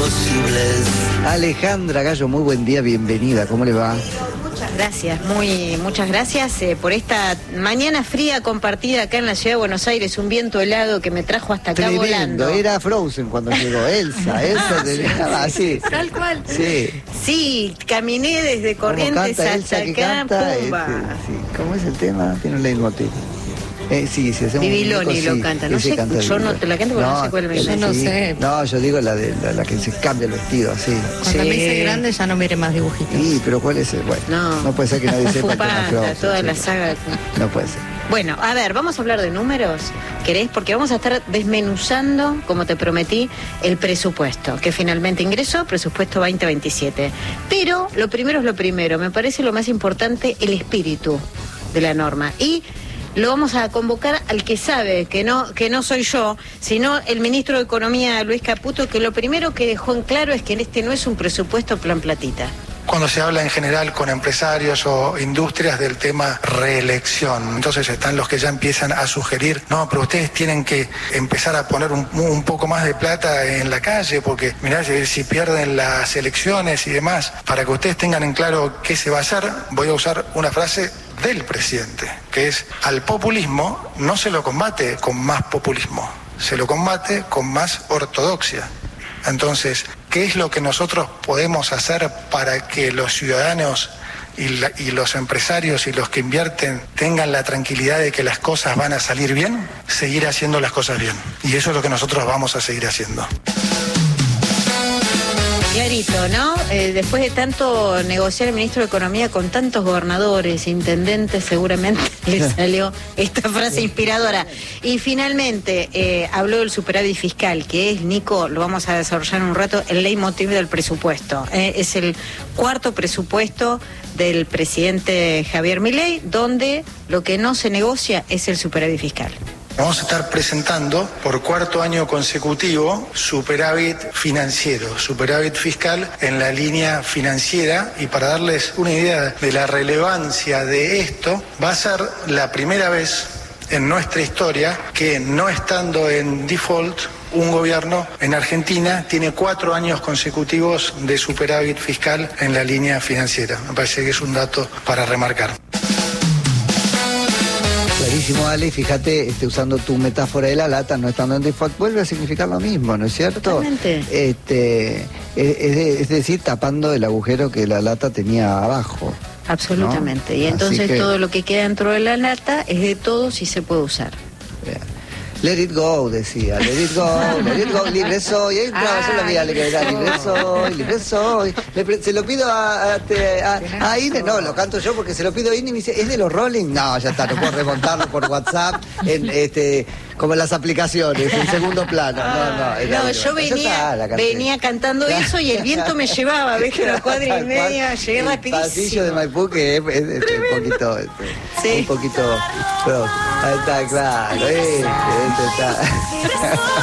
imposibles. Alejandra Gallo, muy buen día, bienvenida, ¿cómo le va? Gracias, muchas gracias por esta mañana fría compartida acá en la ciudad de Buenos Aires, un viento helado que me trajo hasta acá Tremendo, volando. era Frozen cuando llegó Elsa tenía así. Tal cual. Sí. Sí, caminé desde Corrientes hasta acá, pumba. Sí. ¿Cómo es el tema? Tiene un leitmotiv. Sí, hacemos Bibiloni lo canta, no sé, yo no te la canto porque no sé cuál es. Yo no sé. No, yo digo la que se cambia el vestido, así. Cuando me hice grande ya no mire más dibujitos. Sí, pero ¿cuál es el? Bueno, no puede ser que nadie sepa que es Frozen. Toda la saga. No puede ser. Bueno, a ver, vamos a hablar de números, ¿querés? Porque vamos a estar desmenuzando, como te prometí, el presupuesto, que finalmente ingresó, presupuesto 2027. Pero lo primero es lo primero, me parece lo más importante, el espíritu de la norma. Y lo vamos a convocar al que sabe, que no soy yo, sino el ministro de Economía, Luis Caputo, que lo primero que dejó en claro es que este no es un presupuesto plan platita. Cuando se habla en general con empresarios o industrias del tema reelección, entonces están los que ya empiezan a sugerir, no, pero ustedes tienen que empezar a poner un poco más de plata en la calle, porque mirá, si pierden las elecciones y demás, para que ustedes tengan en claro qué se va a hacer, voy a usar una frase del presidente, que es: al populismo no se lo combate con más populismo, se lo combate con más ortodoxia. Entonces, ¿qué es lo que nosotros podemos hacer para que los ciudadanos y los empresarios y los que invierten tengan la tranquilidad de que las cosas van a salir bien? Seguir haciendo las cosas bien. Y eso es lo que nosotros vamos a seguir haciendo. Clarito, ¿no? Después de tanto negociar el ministro de Economía con tantos gobernadores, intendentes, seguramente le salió esta frase inspiradora. Y finalmente habló del superávit fiscal, que es, Nico, lo vamos a desarrollar en un rato, el leitmotiv del presupuesto. Es el cuarto presupuesto del presidente Javier Milei, donde lo que no se negocia es el superávit fiscal. Vamos a estar presentando por cuarto año consecutivo superávit financiero, superávit fiscal en la línea financiera, y para darles una idea de la relevancia de esto, va a ser la primera vez en nuestra historia que, no estando en default, un gobierno en Argentina tiene 4 años consecutivos de superávit fiscal en la línea financiera. Me parece que es un dato para remarcar. Clarísimo, Ale, fíjate, usando tu metáfora de la lata, no estando en default, vuelve a significar lo mismo, ¿no es cierto? Totalmente. Es decir, tapando el agujero que la lata tenía abajo. Absolutamente, ¿no? Y entonces todo lo que queda dentro de la lata es de todos y se puede usar. Let it go, decía, let it go, libre soy. Ahí entraba, yo la veía, libre soy. Se lo pido a Ine, no, lo canto yo porque se lo pido a Ine y me dice, ¿es de los Rolling? No, ya está, no puedo remontarlo por WhatsApp, como en las aplicaciones, en segundo plano. No, yo venía cantando eso y el viento me llevaba, ves que a la cuadra y media llegué rapidísimo. El pasillo de Maipú, que es un poquito, pero ahí está, claro, está.